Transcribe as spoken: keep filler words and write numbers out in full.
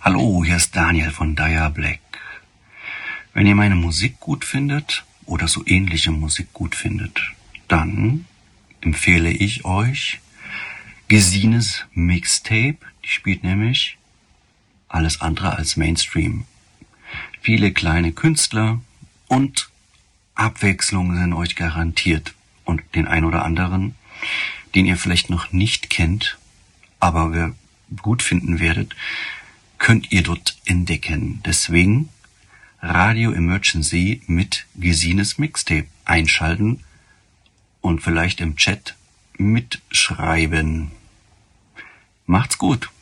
Hallo, hier ist Daniel von Dire Black. Wenn ihr meine Musik gut findet oder so ähnliche Musik gut findet, dann empfehle ich euch Gesines Mixtape. Die spielt nämlich alles andere als Mainstream. Viele kleine Künstler und Abwechslung sind euch garantiert. Und den ein oder anderen, den ihr vielleicht noch nicht kennt, aber wir gut finden werdet, könnt ihr dort entdecken. Deswegen Radio Emergency mit Gesines Mixtape einschalten und vielleicht im Chat mitschreiben. Macht's gut!